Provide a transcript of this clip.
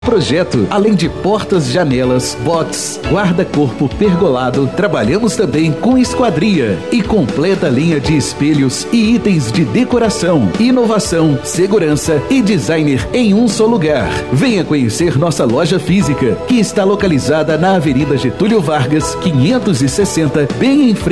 Projeto, além de portas, janelas, box, guarda-corpo pergolado, trabalhamos também com esquadria e completa linha de espelhos e itens de decoração, inovação, segurança e designer em um só lugar. Venha conhecer nossa loja física, que está localizada na Avenida Getúlio Vargas, 560, bem em frente